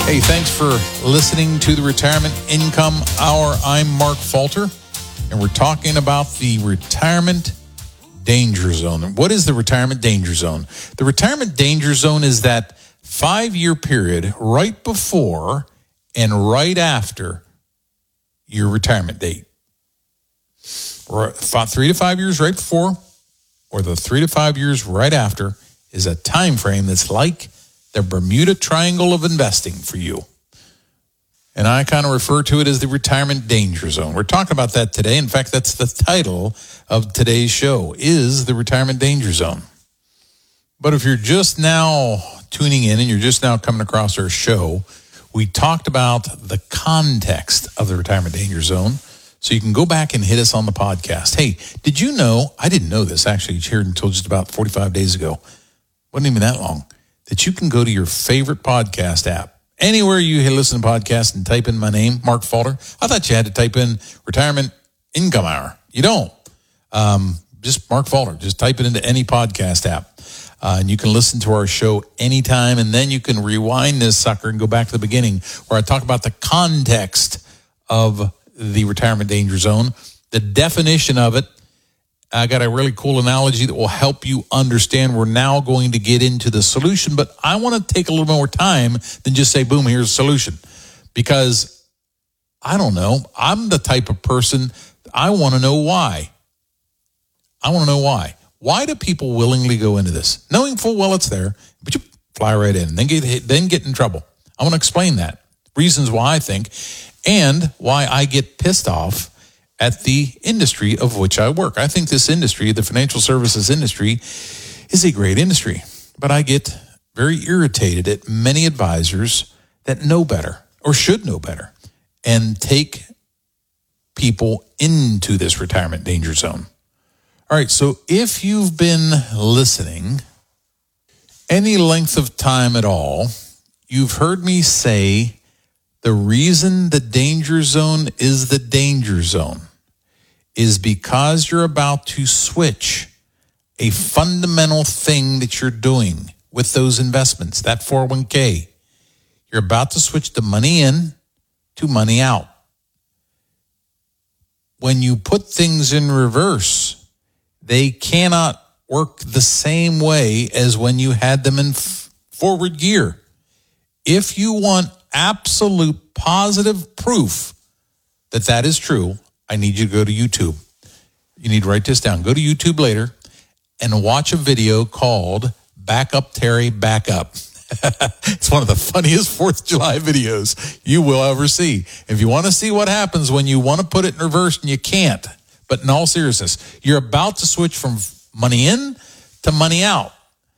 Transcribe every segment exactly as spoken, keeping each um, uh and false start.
Hey, thanks for listening to the Retirement Income Hour. I'm Mark Falter, and we're talking about the retirement danger zone. What is the retirement danger zone? The retirement danger zone is that five-year period right before and right after your retirement date. Or three to five years right before or the three to five years right after is a time frame that's like the Bermuda Triangle of investing for you. And I kind of refer to it as the retirement danger zone. We're talking about that today. In fact, that's the title of today's show, is the retirement danger zone. But if you're just now tuning in and you're just now coming across our show, we talked about the context of the retirement danger zone. So you can go back and hit us on the podcast. Hey, did you know, I didn't know this actually here until just about forty-five days ago. Wasn't even that long. That you can go to your favorite podcast app, anywhere you listen to podcasts, and type in my name, Mark Falter. I thought you had to type in Retirement Income Hour. You don't. Um, just Mark Falter. Just type it into any podcast app. Uh, and you can listen to our show anytime, and then you can rewind this sucker and go back to the beginning where I talk about the context of the retirement danger zone, the definition of it. I got a really cool analogy that will help you understand. We're now going to get into the solution, but I want to take a little more time than just say, boom, here's a solution. Because I don't know. I'm the type of person, I want to know why. I want to know why. Why do people willingly go into this? Knowing full well it's there, but you fly right in and then get hit, then get in trouble. I want to explain that. Reasons why I think, and why I get pissed off at the industry of which I work. I think this industry, the financial services industry, is a great industry. But I get very irritated at many advisors that know better or should know better and take people into this retirement danger zone. All right, so if you've been listening any length of time at all, you've heard me say the reason the danger zone is the danger zone is because you're about to switch a fundamental thing that you're doing with those investments, that four oh one k. You're about to switch the money in to money out. When you put things in reverse, they cannot work the same way as when you had them in f- forward gear. If you want absolute positive proof that that is true, I need you to go to YouTube. You need to write this down. Go to YouTube later and watch a video called Back Up, Terry, Back Up. It's one of the funniest fourth of July videos you will ever see. If you want to see what happens when you want to put it in reverse and you can't, but in all seriousness, you're about to switch from money in to money out.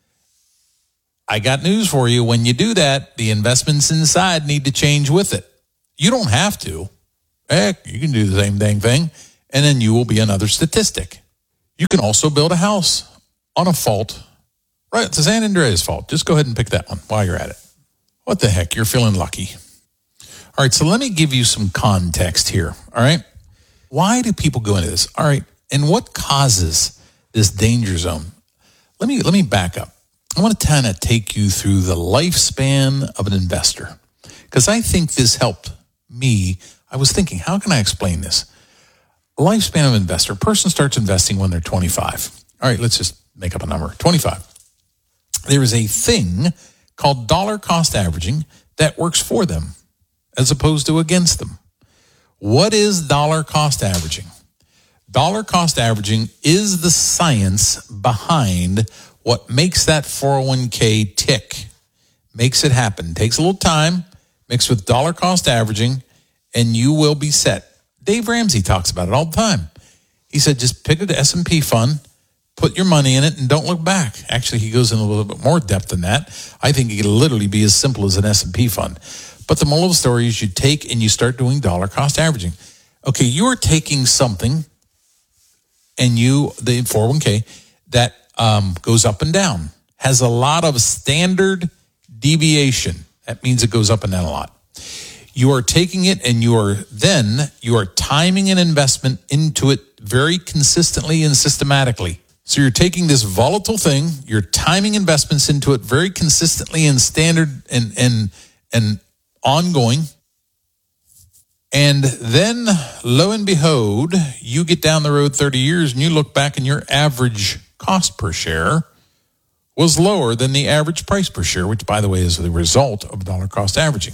I got news for you. When you do that, the investments inside need to change with it. You don't have to. Heck, you can do the same dang thing, and then you will be another statistic. You can also build a house on a fault. Right, it's a San Andreas fault. Just go ahead and pick that one while you're at it. What the heck? You're feeling lucky. All right, so let me give you some context here, all right? Why do people go into this? All right, and what causes this danger zone? Let me let me back up. I want to kind of take you through the lifespan of an investor because I think this helped me. I was thinking, how can I explain this? Lifespan of an investor. A person starts investing when they're twenty-five. All right, let's just make up a number. twenty-five. There is a thing called dollar cost averaging that works for them as opposed to against them. What is dollar cost averaging? Dollar cost averaging is the science behind what makes that four oh one k tick, makes it happen. Takes a little time, mixed with dollar cost averaging, and you will be set. Dave Ramsey talks about it all the time. He said, just pick an S and P fund, put your money in it, and don't look back. Actually, he goes in a little bit more depth than that. I think it can literally be as simple as an S and P fund. But the moral of the story is you take and you start doing dollar cost averaging. Okay, you are taking something, and you, the four oh one k, that um, goes up and down, has a lot of standard deviation. That means it goes up and down a lot. You are taking it and you are then, you are timing an investment into it very consistently and systematically. So you're taking this volatile thing, you're timing investments into it very consistently and standard and and and ongoing. And then, lo and behold, you get down the road thirty years and you look back and your average cost per share was lower than the average price per share, which, by the way, is the result of dollar cost averaging.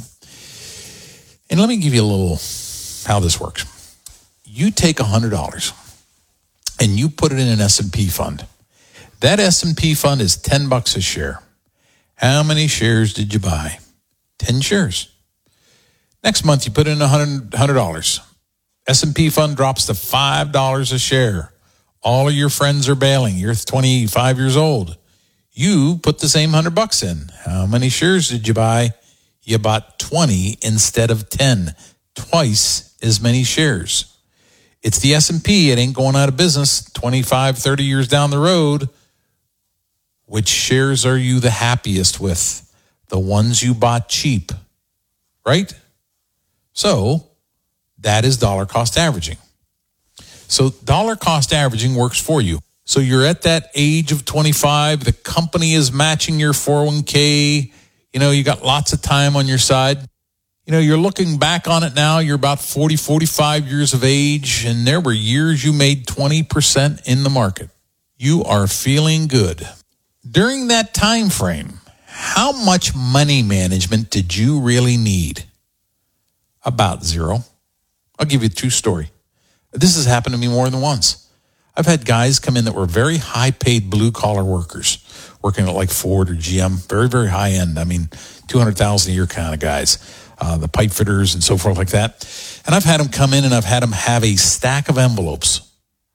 And let me give you a little how this works. You take one hundred dollars and you put it in an S and P fund. That S and P fund is ten bucks a share. How many shares did you buy? ten shares. Next month, you put in one hundred dollars. S and P fund drops to five dollars a share. All of your friends are bailing. You're twenty-five years old. You put the same one hundred bucks in. How many shares did you buy? You bought twenty instead of ten. Twice as many shares. It's the S and P. It ain't going out of business twenty-five, thirty years down the road. Which shares are you the happiest with? The ones you bought cheap, right? So that is dollar cost averaging. So dollar cost averaging works for you. So you're at that age of twenty-five. The company is matching your four oh one k. You know, you got lots of time on your side. You know, you're looking back on it now. You're about forty, forty-five years of age, and there were years you made twenty percent in the market. You are feeling good. During that time frame, how much money management did you really need? About zero. I'll give you a true story. This has happened to me more than once. I've had guys come in that were very high-paid blue-collar workers, working at like Ford or G M, very, very high-end. I mean, two hundred thousand dollars a year kind of guys, uh, the pipe fitters and so forth like that. And I've had them come in and I've had them have a stack of envelopes.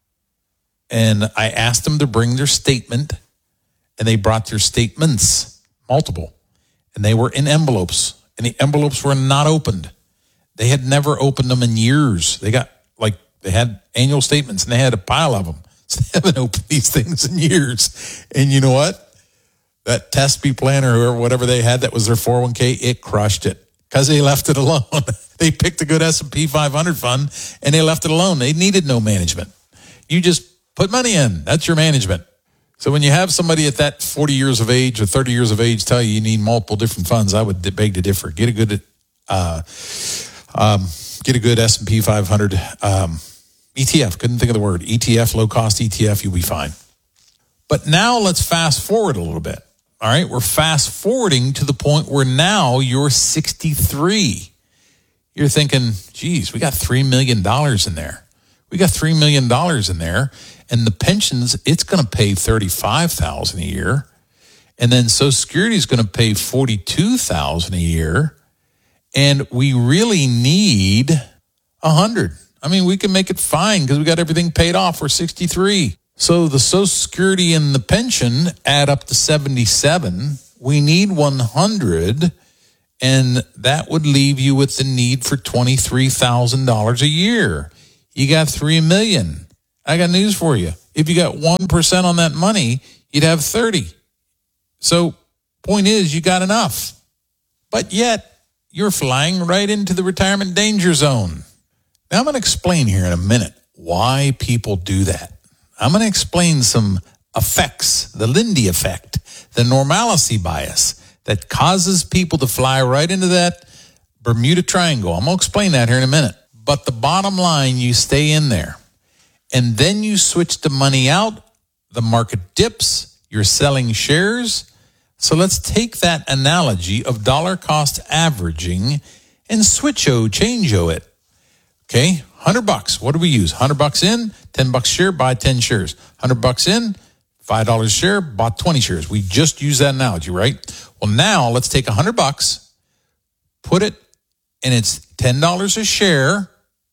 And I asked them to bring their statement, and they brought their statements, multiple, and they were in envelopes, and the envelopes were not opened. They had never opened them in years. They got like, they had annual statements and they had a pile of them. So they haven't opened these things in years. And you know what? That Tespe plan or whatever they had, that was their four oh one k, it crushed it because they left it alone. They picked a good S and P five hundred fund and they left it alone. They needed no management. You just put money in. That's your management. So when you have somebody at that forty years of age or thirty years of age tell you you need multiple different funds, I would beg to differ. Get a good uh, um, get a good S and P five hundred um, E T F. Couldn't think of the word. E T F, low-cost E T F, you'll be fine. But now let's fast forward a little bit. All right, we're fast forwarding to the point where now you're sixty-three. You're thinking, geez, we got three million dollars in there. We got three million dollars in there. And the pensions, it's going to pay thirty-five thousand dollars a year. And then Social Security is going to pay forty-two thousand dollars a year. And we really need one hundred. I mean, we can make it fine because we got everything paid off. We're sixty-three. So the Social Security and the pension add up to seventy-seven. We need one hundred. And that would leave you with the need for twenty-three thousand dollars a year. You got three million dollars. I got news for you. If you got one percent on that money, you'd have thirty. So point is, you got enough. But yet, you're flying right into the retirement danger zone. Now, I'm going to explain here in a minute why people do that. I'm going to explain some effects, the Lindy effect, the normalcy bias that causes people to fly right into that Bermuda Triangle. I'm going to explain that here in a minute. But the bottom line, you stay in there. And then you switch the money out, the market dips, you're selling shares. So let's take that analogy of dollar cost averaging and switch-o, change-o it. Okay, one hundred bucks. What do we use? one hundred bucks in, ten bucks share, buy ten shares. one hundred bucks in, five dollars a share, bought twenty shares. We just use that analogy, right? Well, now let's take one hundred bucks, put it, and it's ten dollars a share,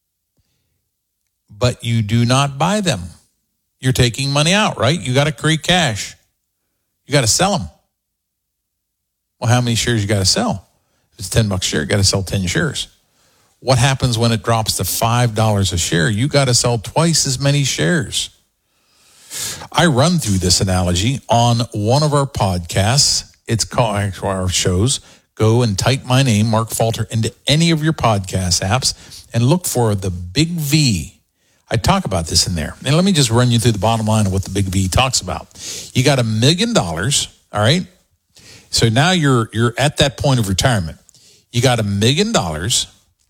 but you do not buy them. You're taking money out, right? You got to create cash. You got to sell them. Well, how many shares you got to sell? If it's ten bucks a share, you got to sell ten shares. What happens when it drops to five dollars a share? You got to sell twice as many shares. I run through this analogy on one of our podcasts. It's called our shows. Go and type my name, Mark Falter, into any of your podcast apps and look for the Big V. I talk about this in there. And let me just run you through the bottom line of what the Big V talks about. You got a million dollars, all right? So now you're you're at that point of retirement. You got a million dollars.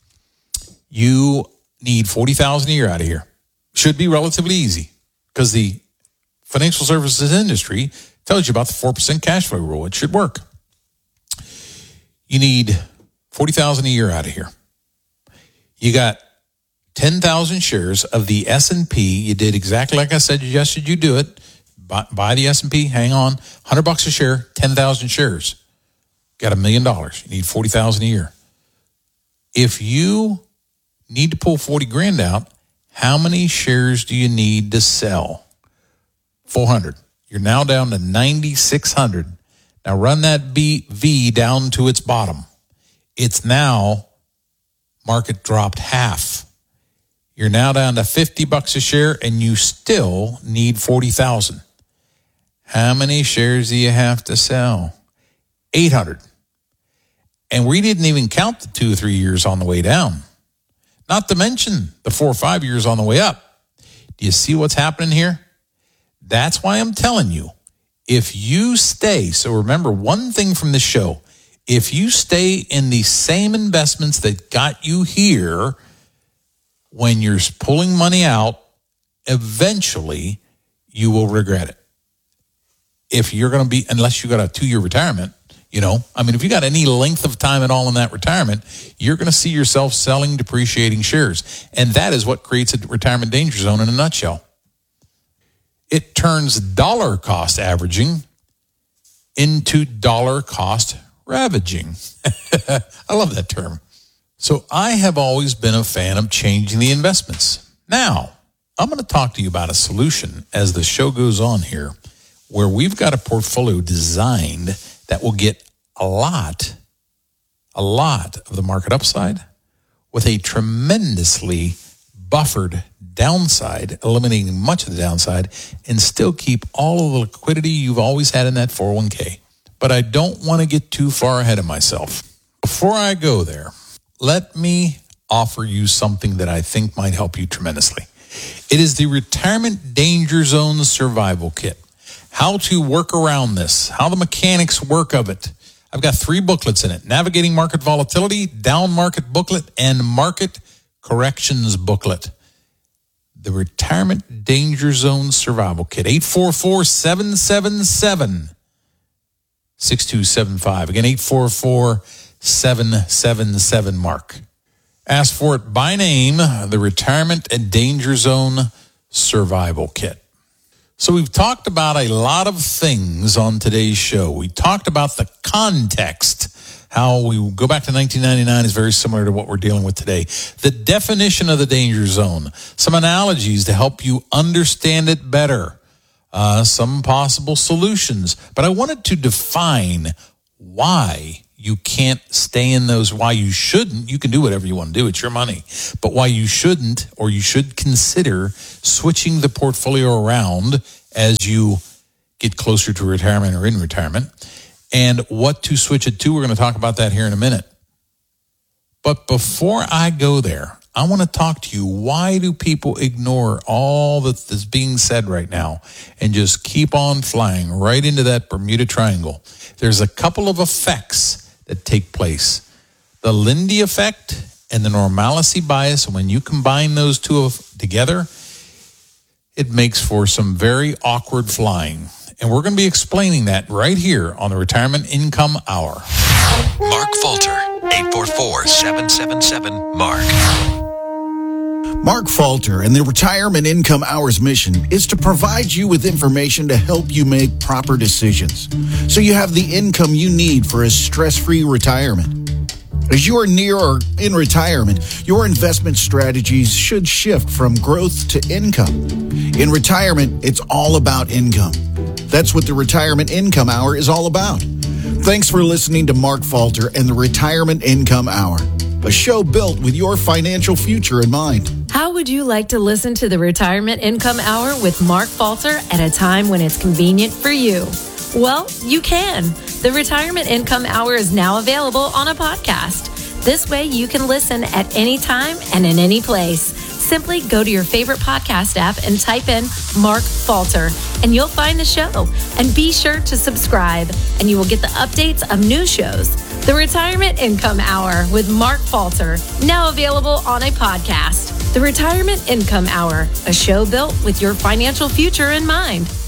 You need forty thousand dollars a year out of here. Should be relatively easy because the financial services industry tells you about the four percent cash flow rule. It should work. You need forty thousand dollars a year out of here. You got ten thousand shares of the S and P. You did exactly like I said, suggested you do it. Buy, buy the S and P, hang on, one hundred bucks a share, ten thousand shares. Got a million dollars. You need forty thousand dollars a year. If you need to pull forty grand out, how many shares do you need to sell? four hundred. You're now down to ninety-six hundred. Now run that B V down to its bottom. It's now, market dropped half. You're now down to fifty bucks a share and you still need forty thousand. How many shares do you have to sell? eight hundred. And we didn't even count the two or three years on the way down. Not to mention the four or five years on the way up. Do you see what's happening here? That's why I'm telling you, if you stay, so remember one thing from this show, if you stay in the same investments that got you here, when you're pulling money out, eventually you will regret it. If you're going to be, unless you got a two-year retirement, you know, I mean, if you got any length of time at all in that retirement, you're going to see yourself selling depreciating shares. And that is what creates a retirement danger zone in a nutshell. It turns dollar cost averaging into dollar cost ravaging. I love that term. So I have always been a fan of changing the investments. Now, I'm going to talk to you about a solution as the show goes on here, where we've got a portfolio designed that will get a lot, a lot of the market upside with a tremendously buffered downside, eliminating much of the downside, and still keep all of the liquidity you've always had in that four oh one k. But I don't want to get too far ahead of myself. Before I go there, let me offer you something that I think might help you tremendously. It is the Retirement Danger Zone Survival Kit. How to work around this, how the mechanics work of it. I've got three booklets in it: Navigating Market Volatility, Down Market Booklet, and Market Corrections Booklet. The Retirement Danger Zone Survival Kit. eight four four, seven seven seven, six two seven five. Again, eight four four, seven seven seven, Mark. Ask for it by name, the Retirement and Danger Zone Survival Kit. So we've talked about a lot of things on today's show. We talked about the context. How we go back to nineteen ninety-nine is very similar to what we're dealing with today. The definition of the danger zone, some analogies to help you understand it better, uh, some possible solutions. But I wanted to define why you can't stay in those, why you shouldn't. You can do whatever you want to do. It's your money. But why you shouldn't, or you should consider switching the portfolio around as you get closer to retirement or in retirement, and what to switch it to. We're going to talk about that here in a minute. But before I go there, I want to talk to you. Why do people ignore all that is being said right now and just keep on flying right into that Bermuda Triangle? There's a couple of effects that take place. The Lindy effect and the normalcy bias. And when you combine those two together, it makes for some very awkward flying. And we're going to be explaining that right here on the Retirement Income Hour. Mark Falter, eight four four, seven seven seven, Mark. Mark Falter and the Retirement Income Hour's mission is to provide you with information to help you make proper decisions so you have the income you need for a stress-free retirement. As you are near or in retirement, your investment strategies should shift from growth to income. In retirement, it's all about income. That's what the Retirement Income Hour is all about. Thanks for listening to Mark Falter and the Retirement Income Hour, a show built with your financial future in mind. How would you like to listen to the Retirement Income Hour with Mark Falter at a time when it's convenient for you? Well, you can. The Retirement Income Hour is now available on a podcast. This way you can listen at any time and in any place. Simply go to your favorite podcast app and type in Mark Falter, and you'll find the show. And be sure to subscribe, and you will get the updates of new shows. The Retirement Income Hour with Mark Falter, now available on a podcast. The Retirement Income Hour, a show built with your financial future in mind.